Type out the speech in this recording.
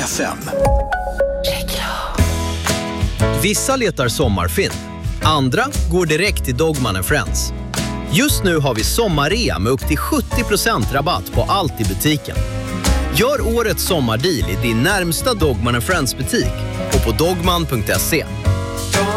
FM. Vissa letar sommarfin. Andra går direkt till Dogman & Friends. Just nu har vi sommarrea med upp till 70% rabatt på allt i butiken. Gör årets sommardeal i din närmsta Dogman & Friends butik och på dogman.se.